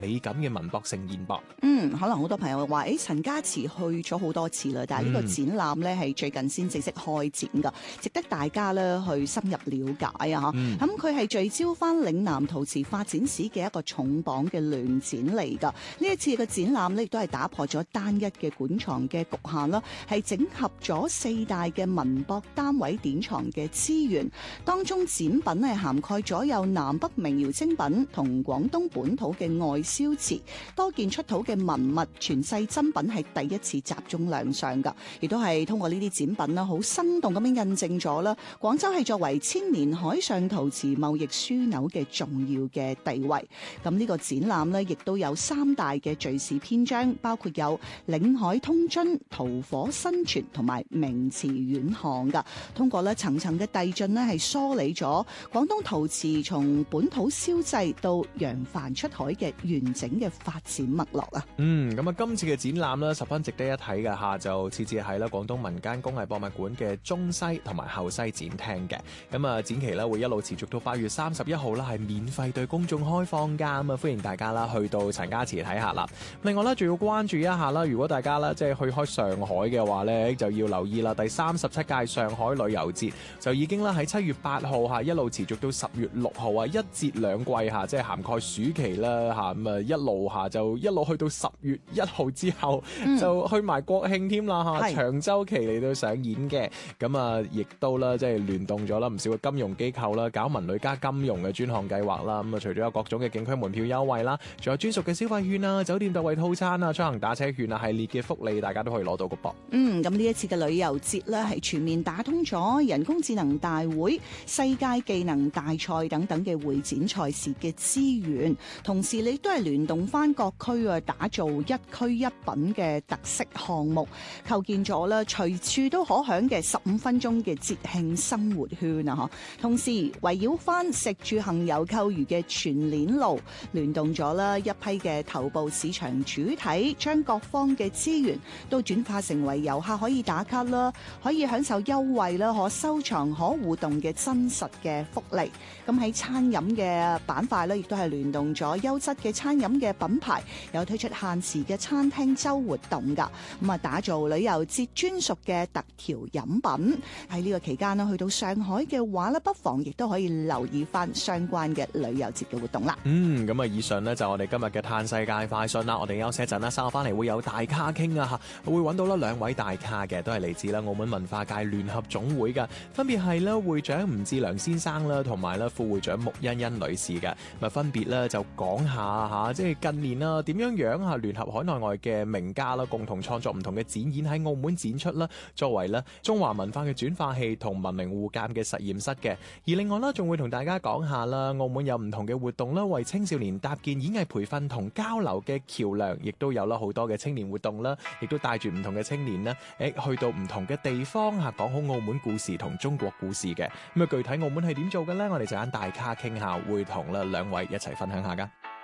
美感嘅文博盛宴噃。 可能好多朋友話，陳家祠去咗好多次啦，但係呢個展覽咧係最近先正式開展㗎，值得大家咧去深入了解啊！咁佢係聚焦翻嶺南陶瓷發展史嘅一個重磅嘅聯展嚟㗎。呢一次嘅展覽咧亦都係打破咗單一嘅館藏嘅局限啦，係整合咗4大嘅文博單位典藏嘅資源，當中展品係涵蓋咗有南北名窯精品同廣東本土嘅外銷瓷，多件出土嘅文物傳世珍品係第一次集中亮相㗎，亦都係通過呢啲展品啦，好生動咁樣印證咗啦，廣州係作為千年海上陶瓷貿易樞紐嘅重要嘅地位。咁呢個展覽呢，亦都有3大嘅敘事篇章，包括有嶺海通津、陶火新傳同埋名瓷遠航㗎。通過咧層層嘅遞進呢，係梳理咗廣東陶瓷從本土燒製到揚帆出海嘅完整嘅發展脈絡啊。 咁啊，今次嘅展覽咧十分值得一睇嘅嚇，就設置喺廣東民間工藝博物館嘅中西同埋後西展廳嘅。咁啊，展期咧會一路持續到8月31號啦，係免費對公眾開放㗎。咁啊，歡迎大家啦去到陳家祠睇下啦。另外咧，仲要關注一下啦，如果大家咧即係去開上海嘅話咧，就要留意啦。第37屆上海旅遊節就已經啦喺7月8號嚇一路持續到10月6號啊，一節兩季嚇，即係涵蓋暑期啦嚇，咁啊一路嚇就一路去到10月1號之後，就去埋國慶添啦嚇，長週期嚟到上演嘅。咁啊，亦都啦即係聯動咗啦唔少嘅金融機構啦，搞文旅加金融嘅專項計劃啦。咁啊，除咗有各種嘅景區門票優惠啦，仲有專屬嘅消費券啊、酒店特惠套餐啊、出行打車券啊系列嘅福利，大家都可以攞到個噃。 咁呢一次嘅旅遊節咧，係全面打通咗人工智能大會、世界技能大賽等等嘅會展賽事嘅資源，同時你都係聯動翻各區啊，打造一區一品嘅特色項目，構建咗啦隨處都可享嘅15分鐘嘅節慶生活圈啊！同時圍繞翻食住行遊購娛嘅全鏈路，聯動咗啦一批嘅頭部市場主體，將各方嘅資源都轉化成為遊客可以打卡啦，可以享受優惠啦，可收藏、可互動嘅真實嘅福利。咁喺餐飲嘅板塊咧，亦都係聯動咗優質嘅餐飲嘅品牌，有推出限時嘅餐廳周活動㗎。咁啊，打造旅遊節專屬嘅特調飲品。喺呢個期間呢，去到上海嘅話咧，不妨亦都可以留意翻相關嘅旅遊節嘅活動啦。 咁啊，以上呢就我哋今日嘅嘆世界快訊啦。我哋休息一陣啦，稍後翻嚟會有大咖傾啊嚇，會揾到啦2位大咖嘅，都係嚟自啦澳門文化界聯合總會嘅，分別係啦會長吳志良先生啦，同埋啦副會長穆欣欣女士嘅。咁啊，分別咧就講下嚇，即係近年啦點樣嚇聯合海內外嘅名家啦，共同創作唔同嘅展演喺澳門展出啦，作為咧中華文化嘅轉化器同文明互鑑嘅實驗室嘅。而另外啦，仲會同大家講下啦，澳門有唔同嘅活動啦，為青少年搭建演藝培訓同交流嘅橋梁，亦都有啦好多嘅青年活動啦，亦都帶住唔同嘅青年啦，去到唔同嘅地方嚇，講好澳門故事同中國故事嘅。咁啊，具體澳門係點做嘅呢？我哋就揀大咖傾下，會同啦2位一齊分享下噶。